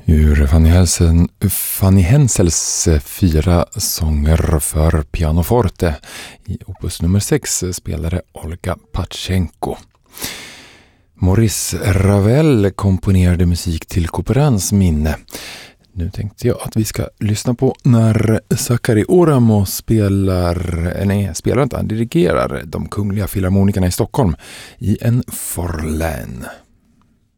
Ur Fanny Hensels 4 sånger för pianoforte i opus nummer 6 spelade Olga Patchenko. Maurice Ravel komponerade musik till Couperins minne. Nu tänkte jag att vi ska lyssna på när Sakari Oramo dirigerar de kungliga filharmonikerna i Stockholm i en Forlän.